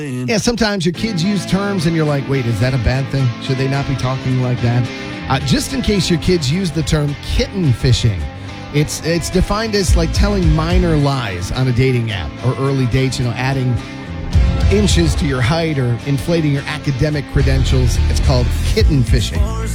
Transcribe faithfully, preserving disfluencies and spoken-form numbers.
Yeah, sometimes your kids use terms and you're like, wait, is that a bad thing? Should they not be talking like that? Uh, just in case your kids use the term kitten fishing, it's it's defined as like telling minor lies on a dating app or early dates, you know, adding inches to your height or inflating your academic credentials. It's called kitten fishing.